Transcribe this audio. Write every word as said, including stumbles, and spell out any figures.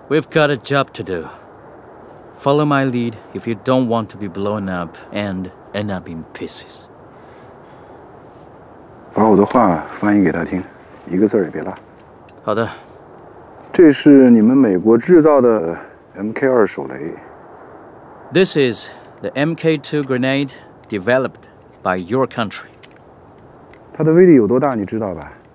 We've got a job to do. Follow my lead if you don't want to be blown up and end up in pieces. 把我的话翻译给他听，一个字也别落。 好的。 这是你们美国制造的 M K 二手雷。 This is the M K two grenade developed by your country. 它的威力有多大，你知道吧？